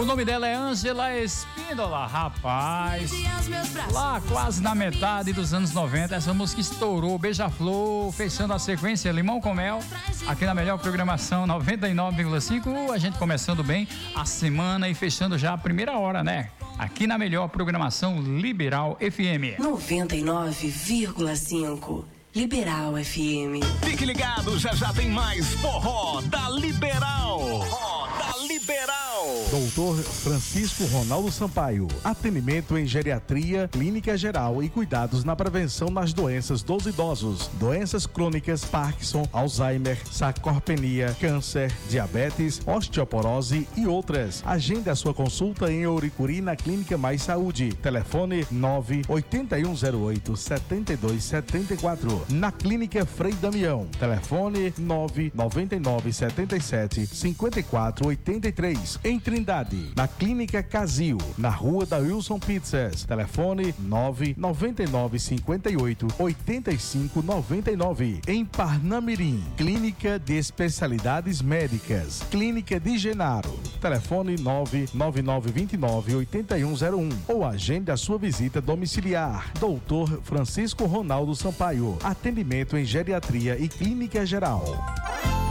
nome dela é Ângela Espíndola, rapaz. Lá quase na metade dos anos 90, essa música estourou, Beija-Flor, fechando a sequência Limão com Mel, aqui na melhor programação 99,5, a gente começando bem a semana e fechando já a primeira hora, né? Aqui na melhor programação Liberal FM. 99,5 Liberal FM. Fique ligado, já tem mais forró da Liberal. Forró da Liberal. Doutor Francisco Ronaldo Sampaio. Atendimento em geriatria, clínica geral e cuidados na prevenção nas doenças dos idosos. Doenças crônicas, Parkinson, Alzheimer, sarcopenia, câncer, diabetes, osteoporose e outras. Agende a sua consulta em Ouricuri na Clínica Mais Saúde. Telefone 98108-7274. Na Clínica Frei Damião. Telefone 99977-5483. Em Trindade, na Clínica Casil, na Rua da Wilson Pizzas. Telefone 99958-8599. Em Parnamirim, Clínica de Especialidades Médicas. Clínica de Genaro. Telefone 99929-8101. Ou agende a sua visita domiciliar. Doutor Francisco Ronaldo Sampaio. Atendimento em geriatria e clínica geral.